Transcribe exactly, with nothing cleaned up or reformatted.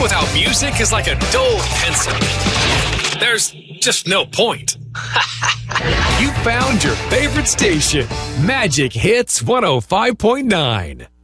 without music is like a dull pencil. There's just no point. You found your favorite station, Magic Hits one oh five point nine.